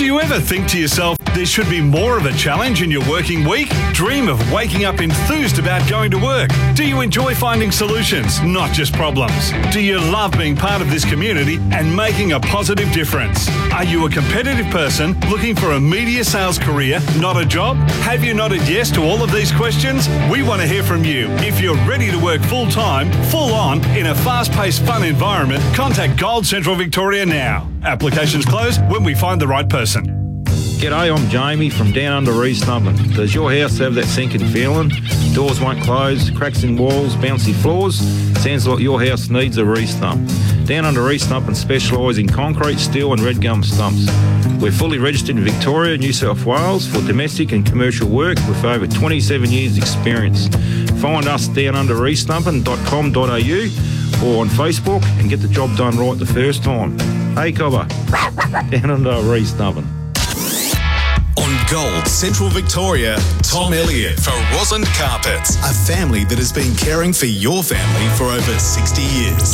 Do you ever think to yourself, there should be more of a challenge in your working week? Dream of waking up enthused about going to work? Do you enjoy finding solutions, not just problems? Do you love being part of this community and making a positive difference? Are you a competitive person looking for a media sales career, not a job? Have you nodded yes to all of these questions? We want to hear from you. If you're ready to work full-time, full-on, in a fast-paced, fun environment, contact Gold Central Victoria now. Applications close when we find the right person. G'day, I'm Jamie from down under East Nublin. Does your house have that sinking feeling? Doors won't close, cracks in walls, bouncy floors? Sounds like your house needs a re-stump. Down under East Nublin specialise in concrete, steel and red gum stumps. We're fully registered in Victoria, New South Wales for domestic and commercial work with over 27 years experience. Find us down under eastnublin.com.au or on Facebook and get the job done right the first time. Hey, Cobber, down under East Nublin. On Gold Central Victoria, Tom Elliott for Rosin Carpets, a family that has been caring for your family for over 60 years.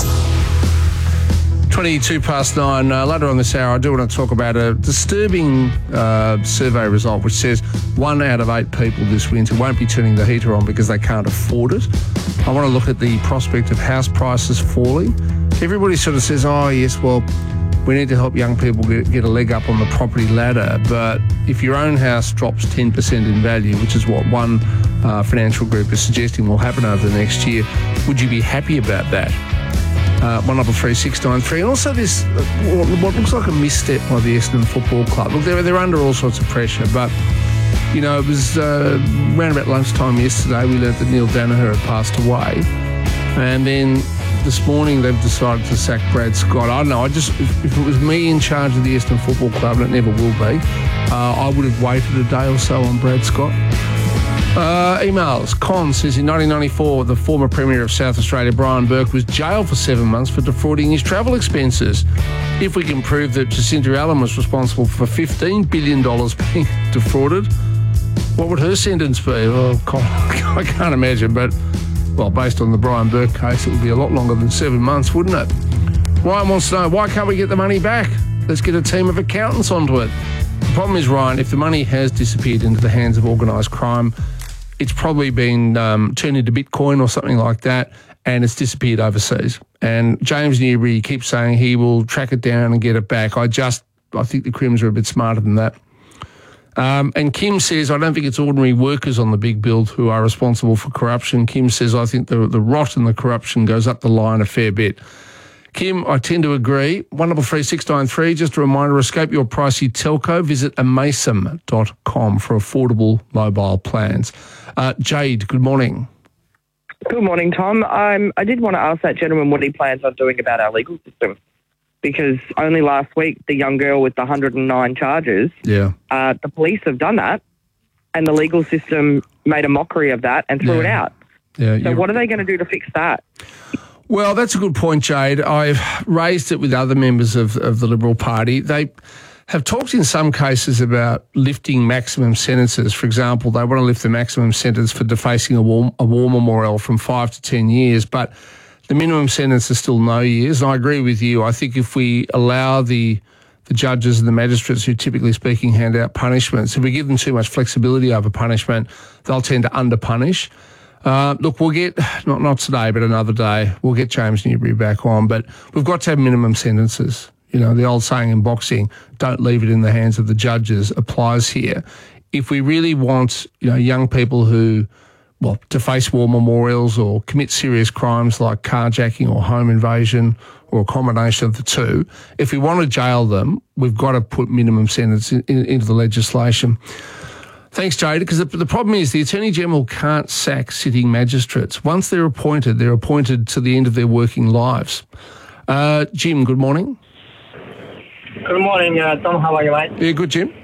9:22. Later on this hour, I do want to talk about a disturbing survey result which says 1 out of 8 people this winter won't be turning the heater on because they can't afford it. I want to look at the prospect of house prices falling. Everybody sort of says, oh, yes, well, we need to help young people get a leg up on the property ladder. But if your own house drops 10% in value, which is what one financial group is suggesting will happen over the next year, would you be happy about that? 133693. And also this, what looks like a misstep by the Essendon Football Club. Look, they're under all sorts of pressure, but, you know, it was around about lunchtime yesterday we learnt that Neil Danaher had passed away. And then this morning they've decided to sack Brad Scott. I don't know, if it was me in charge of the Essendon Football Club, and it never will be, I would have waited a day or so on Brad Scott. Emails. Con says in 1994, the former Premier of South Australia, Brian Burke, was jailed for 7 months for defrauding his travel expenses. If we can prove that Jacinta Allen was responsible for $15 billion being defrauded, what would her sentence be? Well, I can't imagine, but, well, based on the Brian Burke case, it would be a lot longer than 7 months, wouldn't it? Ryan wants to know, why can't we get the money back? Let's get a team of accountants onto it. The problem is, Ryan, if the money has disappeared into the hands of organised crime, it's probably been turned into Bitcoin or something like that, and it's disappeared overseas. And James Newbury keeps saying he will track it down and get it back. I think the Crims are a bit smarter than that. And Kim says, I don't think it's ordinary workers on the big build who are responsible for corruption. Kim says, I think the rot and the corruption goes up the line a fair bit. Kim, I tend to agree. 133693, just a reminder, escape your pricey telco. Visit amasum.com for affordable mobile plans. Jade, good morning. Good morning, Tom. I did want to ask that gentleman what he plans on doing about our legal system, because only last week the young girl with the 109 charges, the police have done that, and the legal system made a mockery of that and threw it out. So what are they going to do to fix that? Well, that's a good point, Jade. I've raised it with other members of the Liberal Party. They have talked in some cases about lifting maximum sentences. For example, they want to lift the maximum sentence for defacing a war memorial from 5 to 10 years, but the minimum sentence is still no years. And I agree with you. I think if we allow the judges and the magistrates who typically speaking hand out punishments, if we give them too much flexibility over punishment, they'll tend to under-punish. Look, we'll get, not today, but another day, we'll get James Newbury back on, but we've got to have minimum sentences. You know, the old saying in boxing, don't leave it in the hands of the judges, applies here. If we really want, young people who, deface war memorials or commit serious crimes like carjacking or home invasion or a combination of the two, if we want to jail them, we've got to put minimum sentence into the legislation. Thanks, Jade, because the problem is the Attorney-General can't sack sitting magistrates. Once they're appointed to the end of their working lives. Jim, good morning. Good morning, Tom. How are you, mate? Yeah, good, Jim.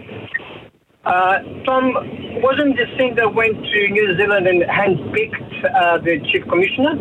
Tom, wasn't this thing that went to New Zealand and handpicked the Chief Commissioner?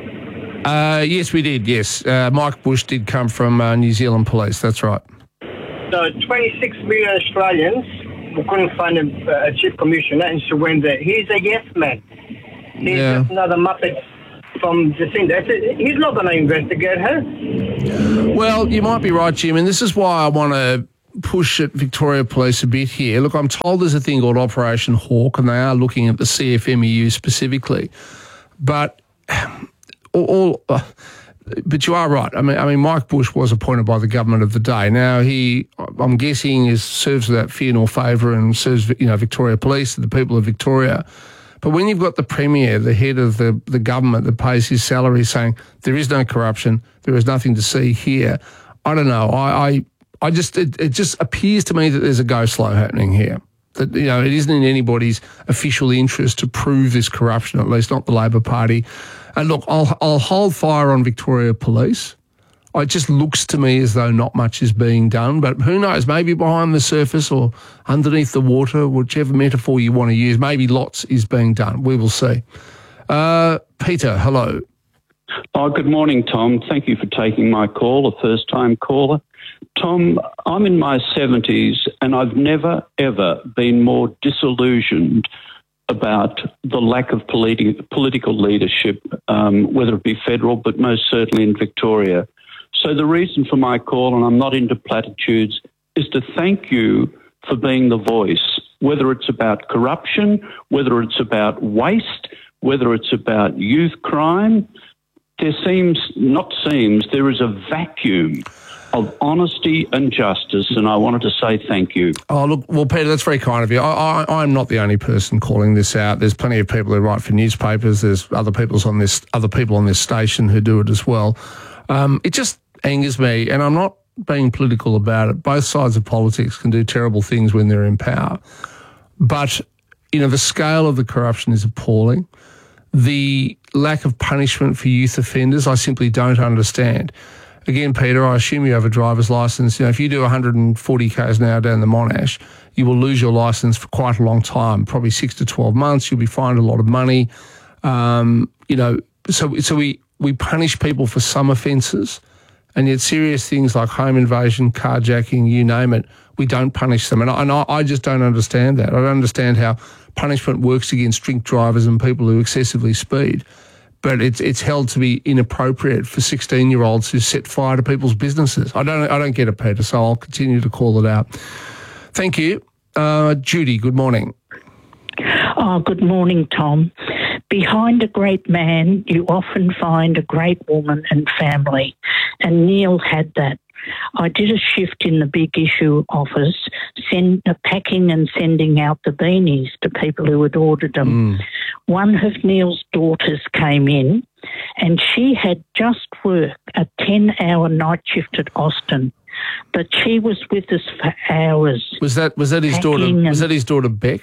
Yes, we did, yes. Mike Bush did come from New Zealand Police, that's right. So 26 million Australians who couldn't find a Chief Commissioner, and so went there. He's a yes man. He's just another Muppet from Jacinta. He's not going to investigate her. Well, you might be right, Jim, and this is why I want to push at Victoria Police a bit here. Look, I'm told there's a thing called Operation Hawk, and they are looking at the CFMEU specifically. But but you are right. I mean, Mike Bush was appointed by the government of the day. Now I'm guessing, serves without fear nor favour and serves, Victoria Police, the people of Victoria. But when you've got the Premier, the head of the government that pays his salary, saying there is no corruption, there is nothing to see here, I don't know. It just appears to me that there's a go-slow happening here. That, it isn't in anybody's official interest to prove this corruption, at least not the Labor Party. And look, I'll hold fire on Victoria Police. It just looks to me as though not much is being done, but who knows, maybe behind the surface or underneath the water, whichever metaphor you want to use, maybe lots is being done. We will see. Peter, hello. Oh, good morning, Tom. Thank you for taking my call, a first-time caller. Tom, I'm in my 70s and I've never, ever been more disillusioned about the lack of political leadership, whether it be federal, but most certainly in Victoria. So the reason for my call, and I'm not into platitudes, is to thank you for being the voice, whether it's about corruption, whether it's about waste, whether it's about youth crime. There is a vacuum of honesty and justice, and I wanted to say thank you. Oh, look, well, Peter, that's very kind of you. I'm not the only person calling this out. There's plenty of people who write for newspapers. There's other people on this station who do it as well. It just angers me, and I'm not being political about it. Both sides of politics can do terrible things when they're in power. But, the scale of the corruption is appalling. The lack of punishment for youth offenders, I simply don't understand. Again, Peter, I assume you have a driver's licence. If you do 140 k's an hour down the Monash, you will lose your licence for quite a long time, probably 6 to 12 months. You'll be fined a lot of money. So we punish people for some offences, and yet serious things like home invasion, carjacking, you name it, we don't punish them. And I just don't understand that. I don't understand how punishment works against drink drivers and people who excessively speed. But it's held to be inappropriate for 16-year-olds who set fire to people's businesses. I don't get it, Peter, so I'll continue to call it out. Thank you. Judy, good morning. Oh, good morning, Tom. Behind a great man, you often find a great woman and family, and Neil had that. I did a shift in the Big Issue office, packing and sending out the beanies to people who had ordered them. One of Neil's daughters came in and she had just worked a 10-hour night shift at Austin, but she was with us for hours. Was that his daughter? Was that his daughter Beck?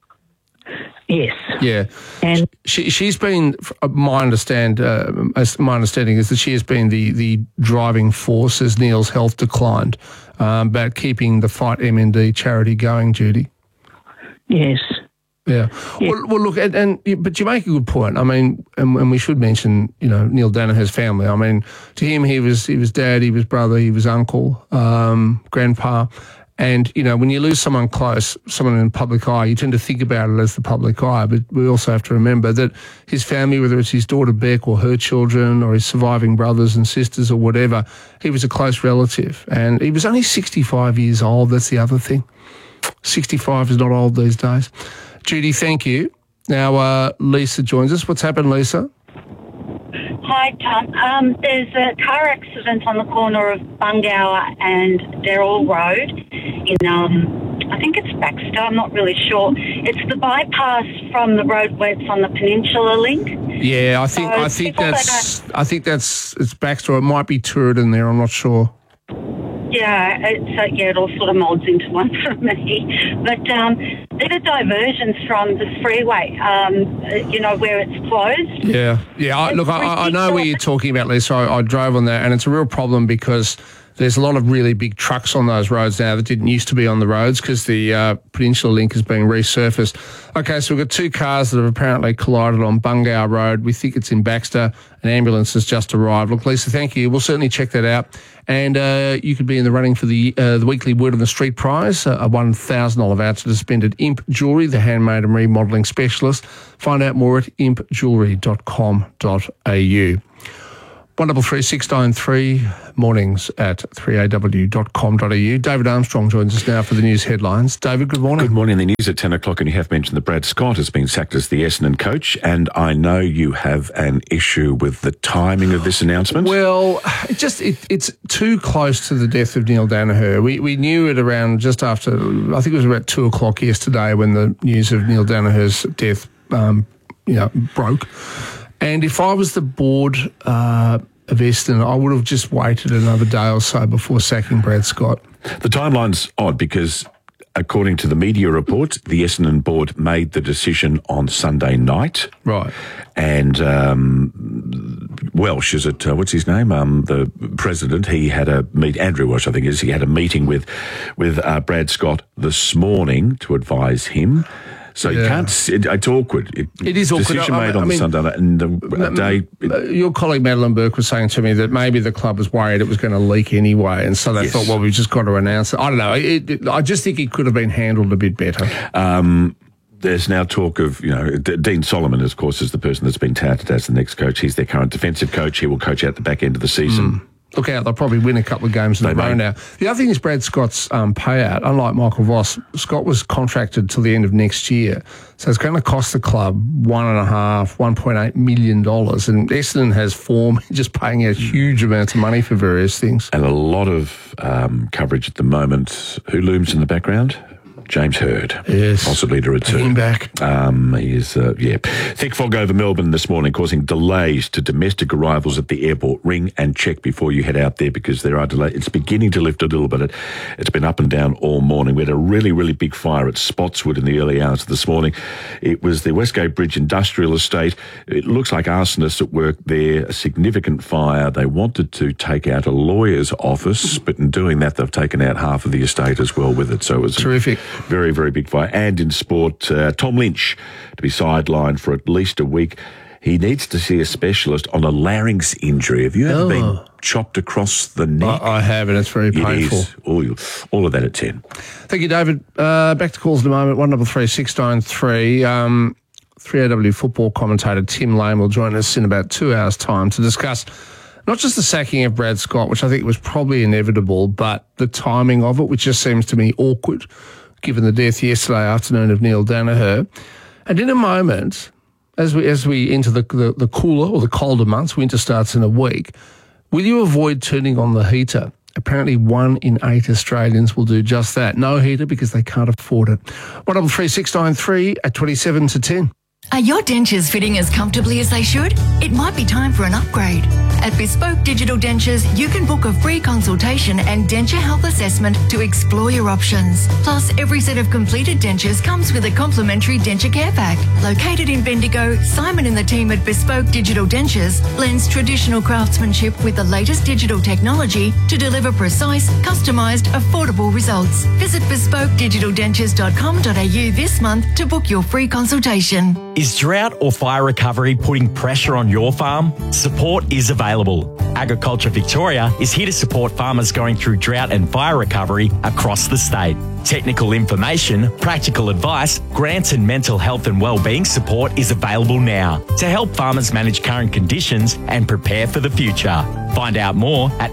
Yes. Yeah. And she's been, my understanding is that she has been the driving force as Neil's health declined, about keeping the Fight MND charity going, Judy. Yes. Yeah. Well, look, but you make a good point. I mean, and we should mention, Neil Danaher's family. I mean, to him, he was dad, he was brother, he was uncle, grandpa. And, when you lose someone close, someone in the public eye, you tend to think about it as the public eye. But we also have to remember that his family, whether it's his daughter Beck or her children or his surviving brothers and sisters or whatever, he was a close relative. And he was only 65 years old. That's the other thing. 65 is not old these days. Judy, thank you. Now, Lisa joins us. What's happened, Lisa? Hi, Tom. There's a car accident on the corner of Bungower and Derrell Road in, I think it's Baxter, I'm not really sure. It's the bypass from the road where it's on the Peninsula Link. Yeah, I think that's it's Baxter, or it might be Turretin there, I'm not sure. Yeah, it all sort of molds into one for me. But there are diversions from the freeway, where it's closed. Yeah. I know where you're talking about, Lisa. I drove on that, and it's a real problem because there's a lot of really big trucks on those roads now that didn't used to be on the roads because the Peninsula Link is being resurfaced. Okay, so we've got two cars that have apparently collided on Bungower Road. We think it's in Baxter. An ambulance has just arrived. Look, Lisa, thank you. We'll certainly check that out. And you could be in the running for the weekly Word on the Street prize, a $1,000 voucher to spend at Imp Jewellery, the handmade and remodelling specialist. Find out more at impjewellery.com.au. 133 693 mornings@3aw.com.au. David Armstrong joins us now for the news headlines. David, good morning. Good morning. The news at 10 o'clock, and you have mentioned that Brad Scott has been sacked as the Essendon coach, and I know you have an issue with the timing of this announcement. Well, it's too close to the death of Neil Danaher. We knew it around just after, I think it was about 2 o'clock yesterday when the news of Neil Danaher's death broke. And if I was the board of Essendon, I would have just waited another day or so before sacking Brad Scott. The timeline's odd because, according to the media reports, the Essendon board made the decision on Sunday night. Right. And Welsh, is it, what's his name? The president, he had Andrew Welsh, I think it is, he had a meeting with Brad Scott this morning to advise him. So you can't. It's awkward. It is awkward. Decision made on Sunday night, and the day. Your colleague Madeline Burke was saying to me that maybe the club was worried it was going to leak anyway, and so they thought, well, we've just got to announce it. I don't know. I just think it could have been handled a bit better. There's now talk of, Dean Solomon, of course, is the person that's been touted as the next coach. He's their current defensive coach. He will coach out the back end of the season. Look out, they'll probably win a couple of games in a row now. The other thing is Brad Scott's payout. Unlike Michael Voss, Scott was contracted till the end of next year. So it's going to cost the club $1.8 million. And Essendon has form just paying out huge amounts of money for various things. And a lot of coverage at the moment. Who looms in the background? James Hird, possibly to return. Bring him back. He is, Thick fog over Melbourne this morning, causing delays to domestic arrivals at the airport. Ring and check before you head out there because there are delays. It's beginning to lift a little bit. It's been up and down all morning. We had a really, really big fire at Spotswood in the early hours of this morning. It was the Westgate Bridge Industrial Estate. It looks like arsonists at work there. A significant fire. They wanted to take out a lawyer's office, but in doing that, they've taken out half of the estate as well with it. So it was terrific. Very, very big fire. And in sport, Tom Lynch to be sidelined for at least a week. He needs to see a specialist on a larynx injury. Have you ever been chopped across the neck? I have, and it's very painful. It is. All of that at 10. Thank you, David. Back to calls in a moment. 133693. 3AW football commentator Tim Lane will join us in about 2 hours' time to discuss not just the sacking of Brad Scott, which I think was probably inevitable, but the timing of it, which just seems to me awkward, given the death yesterday afternoon of Neil Danaher. And in a moment, as we enter the cooler or the colder months, winter starts in a week, will you avoid turning on the heater? Apparently 1 in 8 Australians will do just that. No heater because they can't afford it. 133693 at 27 to 10. Are your dentures fitting as comfortably as they should? It might be time for an upgrade. At Bespoke Digital Dentures, you can book a free consultation and denture health assessment to explore your options. Plus, every set of completed dentures comes with a complimentary denture care pack. Located in Bendigo, Simon and the team at Bespoke Digital Dentures blends traditional craftsmanship with the latest digital technology to deliver precise, customised, affordable results. Visit bespokedigitaldentures.com.au this month to book your free consultation. Is drought or fire recovery putting pressure on your farm? Support is available. Agriculture Victoria is here to support farmers going through drought and fire recovery across the state. Technical information, practical advice, grants and mental health and wellbeing support is available now to help farmers manage current conditions and prepare for the future. Find out more at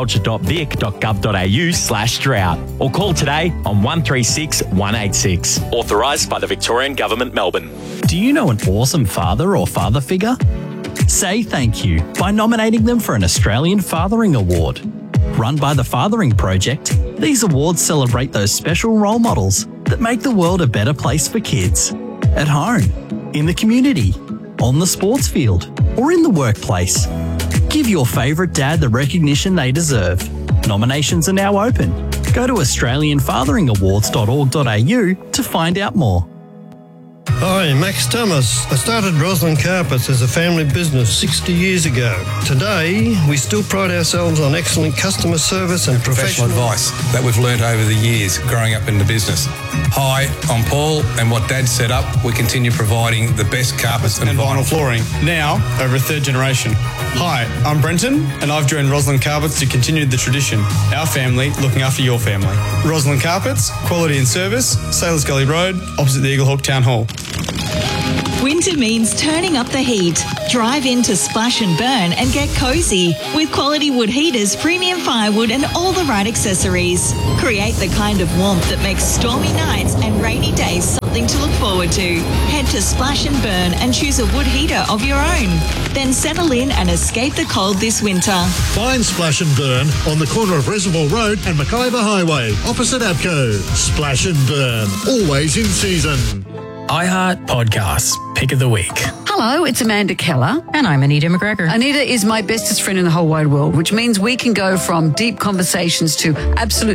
agriculture.vic.gov.au/drought or call today on 136 186. Authorised by the Victorian Government, Melbourne. Do you know an awesome father or father figure? Say thank you by nominating them for an Australian Fathering Award. Run by the Fathering Project, these awards celebrate those special role models that make the world a better place for kids. At home, in the community, on the sports field, or in the workplace. Give your favourite dad the recognition they deserve. Nominations are now open. Go to australianfatheringawards.org.au to find out more. Hi, Max Thomas. I started Roslyn Carpets as a family business 60 years ago. Today, we still pride ourselves on excellent customer service and professional advice that we've learnt over the years growing up in the business. Hi, I'm Paul, and what Dad set up, we continue providing the best carpets and vinyl flooring, now over a third generation. Hi, I'm Brenton, and I've joined Roslyn Carpets to continue the tradition. Our family looking after your family. Roslyn Carpets, quality and service, Sailors Gully Road, opposite the Eaglehawk Town Hall. Winter means turning up the heat. Drive into Splash and Burn and get cozy with quality wood heaters, premium firewood and all the right accessories. Create the kind of warmth that makes stormy nights and rainy days something to look forward to. Head to Splash and Burn and choose a wood heater of your own. Then settle in and escape the cold this winter. Find Splash and Burn on the corner of Reservoir Road and McIver Highway, opposite Abco. Splash and Burn, always in season. iHeart Podcasts, Pick of the Week. Hello, it's Amanda Keller. And I'm Anita McGregor. Anita is my bestest friend in the whole wide world, which means we can go from deep conversations to absolute